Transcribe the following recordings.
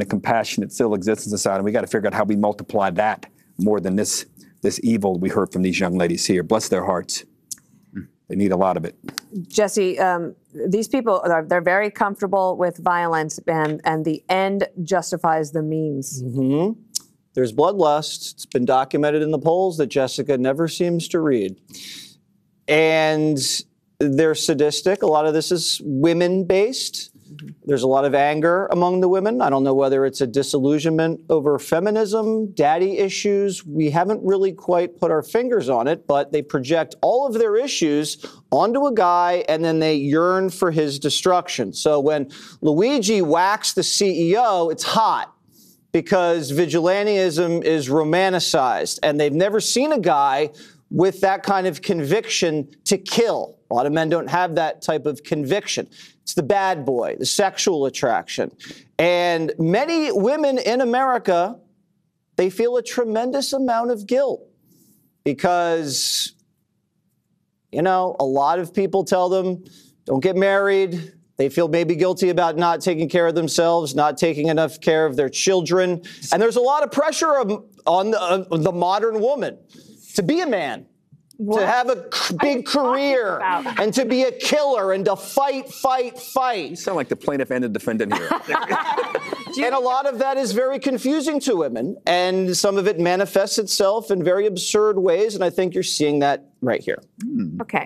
compassion that still exists in society. We got to figure out how we multiply that more than this evil we heard from these young ladies here. Bless their hearts. They need a lot of it. Jesse, these people, they're very comfortable with violence, and the end justifies the means. Mm-hmm. There's bloodlust. It's been documented in the polls that Jessica never seems to read. And they're sadistic. A lot of this is women-based. There's a lot of anger among the women. I don't know whether it's a disillusionment over feminism, daddy issues. We haven't really quite put our fingers on it, but they project all of their issues onto a guy, and then they yearn for his destruction. So when Luigi whacks the CEO, it's hot because vigilantism is romanticized, and they've never seen a guy with that kind of conviction to kill. A lot of men don't have that type of conviction. It's the bad boy, the sexual attraction. And many women in America, they feel a tremendous amount of guilt because, you know, a lot of people tell them, don't get married. They feel maybe guilty about not taking care of themselves, not taking enough care of their children. And there's a lot of pressure on the modern woman to be a man. What? To have a big career and to be a killer and to fight. You sound like the plaintiff and the defendant here. And a lot of that is very confusing to women, and some of it manifests itself in very absurd ways, and I think you're seeing that right here. Okay.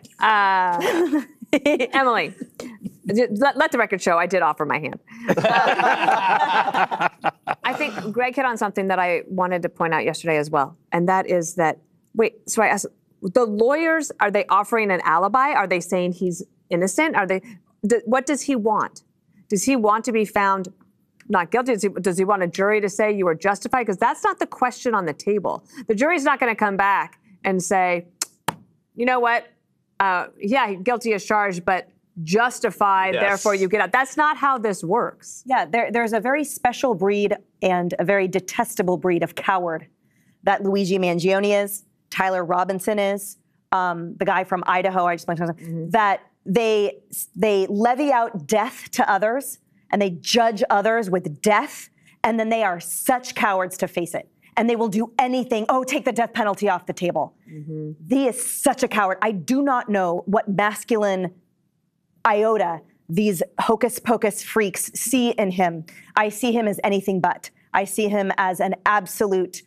Emily, let the record show I did offer my hand. I think Greg hit on something that I wanted to point out yesterday as well, and that is that, so I asked, the lawyers, are they offering an alibi? Are they saying he's innocent? What does he want? Does he want to be found not guilty? Does he want a jury to say you were justified? Because that's not the question on the table. The jury's not going to come back and say, you know what? Yeah, guilty as charged, but justified, therefore you get out. That's not how this works. Yeah, there's a very special breed and a very detestable breed of coward that Luigi Mangione is, Tyler Robinson is, the guy from Idaho, I just blanked on him, that they levy out death to others and they judge others with death, and then they are such cowards to face it. And they will do anything, take the death penalty off the table. He is such a coward. I do not know what masculine iota these hocus pocus freaks see in him. I see him as anything but. I see him as an absolute,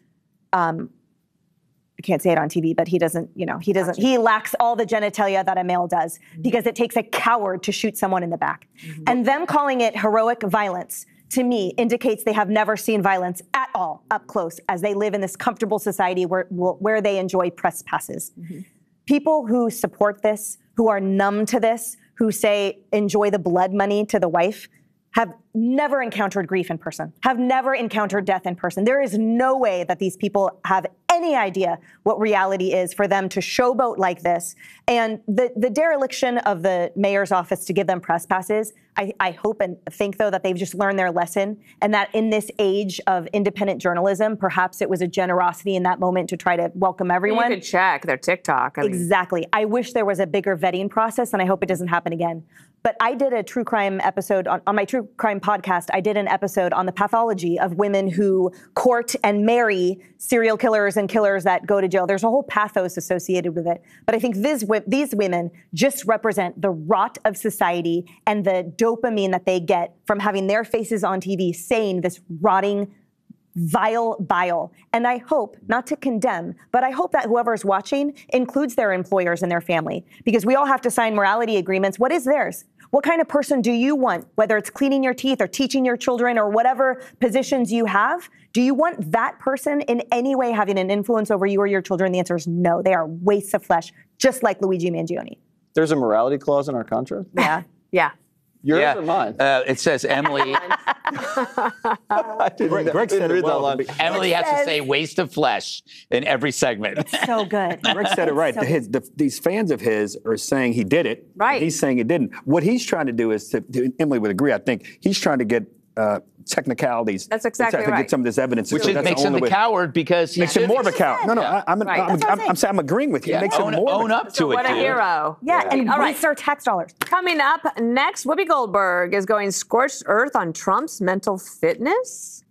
I can't say it on TV, but he doesn't, he lacks all the genitalia that a male does because it takes a coward to shoot someone in the back. And them calling it heroic violence, to me, indicates they have never seen violence at all up close as they live in this comfortable society where they enjoy press passes. People who support this, who are numb to this, who say enjoy the blood money to the wife, have never encountered grief in person, have never encountered death in person. There is no way that these people have any idea what reality is for them to showboat like this. And the dereliction of the mayor's office to give them press passes, I hope and think, though, that they've just learned their lesson, and that in this age of independent journalism, perhaps it was a generosity in that moment to try to welcome everyone. You could check their TikTok. Exactly. I wish there was a bigger vetting process, and I hope it doesn't happen again. But I did a true crime episode on my true crime podcast. I did an episode on the pathology of women who court and marry serial killers and killers that go to jail. There's a whole pathos associated with it. But I think these women just represent the rot of society and the dopamine that they get from having their faces on TV saying this rotting, vile bile. And I hope, not to condemn, but I hope that whoever's watching includes their employers and their family, because we all have to sign morality agreements. What is theirs? What kind of person do you want? Whether it's cleaning your teeth or teaching your children or whatever positions you have, do you want that person in any way having an influence over you or your children? The answer is no. They are wastes of flesh, just like Luigi Mangione. There's a morality clause in our contract? Yeah. Yeah. Yours or mine? It says Emily. Greg said it well. Emily has to say waste of flesh in every segment. It's so good. Greg said it right. These fans of his are saying he did it. Right. He's saying he didn't. What he's trying to do is, Emily would agree, I think, he's trying to get technicalities. That's exactly to right. get some of this evidence. Which makes him the coward because he makes him more of a coward. No, I'm agreeing with you. Yeah. It makes him more own up to it. What a hero. Yeah, and all right. wastes our tax dollars. Coming up next, Whoopi Goldberg is going scorched earth on Trump's mental fitness.